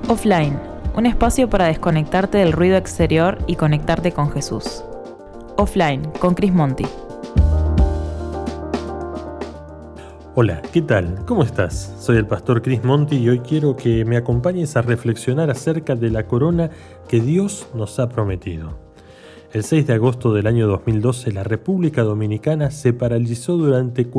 Offline, un espacio para desconectarte del ruido exterior y conectarte con Jesús. Offline, con Chris Monti. Hola, ¿qué tal? ¿Cómo estás? Soy el pastor Chris Monti y hoy quiero que me acompañes a reflexionar acerca de la corona que Dios nos ha prometido. El 6 de agosto del año 2012, la República Dominicana se paralizó durante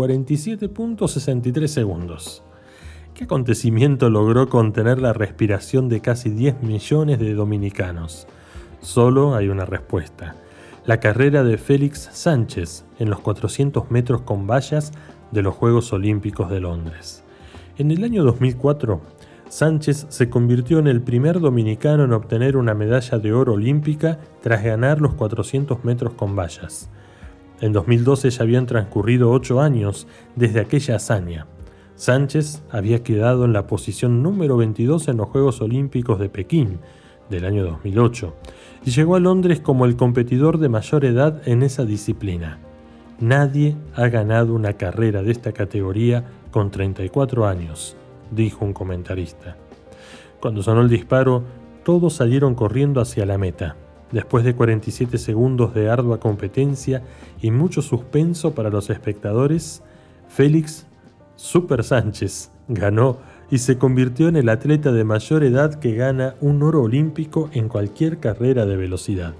47.63 segundos. ¿Qué acontecimiento logró contener la respiración de casi 10 millones de dominicanos? Solo hay una respuesta: la carrera de Félix Sánchez en los 400 metros con vallas de los Juegos Olímpicos de Londres. En el año 2004, Sánchez se convirtió en el primer dominicano en obtener una medalla de oro olímpica tras ganar los 400 metros con vallas. En 2012 ya habían transcurrido 8 años desde aquella hazaña. Sánchez había quedado en la posición número 22 en los Juegos Olímpicos de Pekín del año 2008 y llegó a Londres como el competidor de mayor edad en esa disciplina. Nadie ha ganado una carrera de esta categoría con 34 años, dijo un comentarista. Cuando sonó el disparo, todos salieron corriendo hacia la meta. Después de 47 segundos de ardua competencia y mucho suspenso para los espectadores, Félix Super Sánchez ganó y se convirtió en el atleta de mayor edad que gana un oro olímpico en cualquier carrera de velocidad.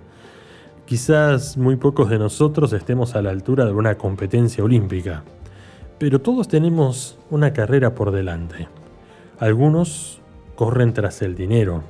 Quizás muy pocos de nosotros estemos a la altura de una competencia olímpica, pero todos tenemos una carrera por delante. Algunos corren tras el dinero,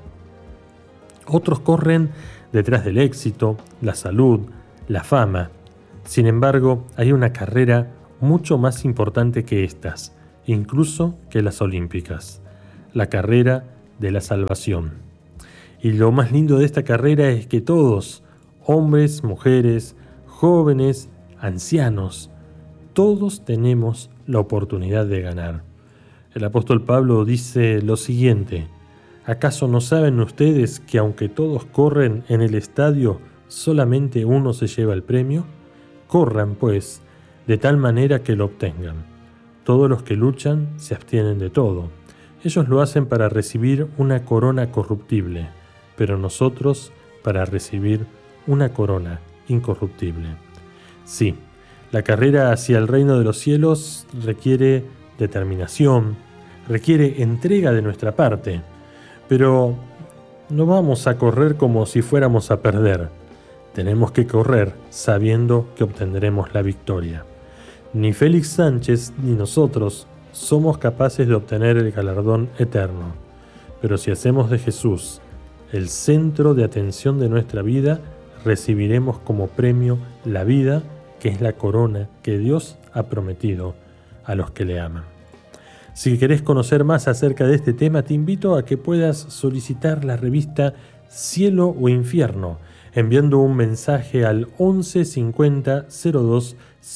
otros corren detrás del éxito, la salud, la fama. Sin embargo, hay una carrera mucho más importante que estas, incluso que las olímpicas: la carrera de la salvación. Y lo más lindo de esta carrera es que todos, hombres, mujeres, jóvenes, ancianos, todos tenemos la oportunidad de ganar. El apóstol Pablo dice lo siguiente: ¿acaso no saben ustedes que aunque todos corren en el estadio, solamente uno se lleva el premio? Corran, pues, de tal manera que lo obtengan. Todos los que luchan se abstienen de todo. Ellos lo hacen para recibir una corona corruptible, pero nosotros para recibir una corona incorruptible. Sí, la carrera hacia el reino de los cielos requiere determinación, requiere entrega de nuestra parte, pero no vamos a correr como si fuéramos a perder. Tenemos que correr sabiendo que obtendremos la victoria. Ni Félix Sánchez ni nosotros somos capaces de obtener el galardón eterno, pero si hacemos de Jesús el centro de atención de nuestra vida, recibiremos como premio la vida, que es la corona que Dios ha prometido a los que le aman. Si querés conocer más acerca de este tema, te invito a que puedas solicitar la revista Cielo o Infierno, enviando un mensaje al 11 50 02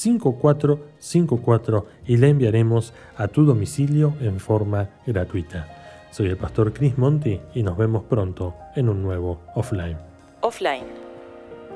5454 y la enviaremos a tu domicilio en forma gratuita. Soy el pastor Chris Monti y nos vemos pronto en un nuevo Offline. Offline,